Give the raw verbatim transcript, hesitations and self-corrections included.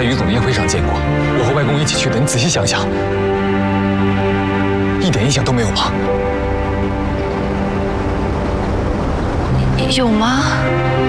于总的宴会上见过，我和外公一起去的。你仔细想想，一点印象都没有吗？ 有吗？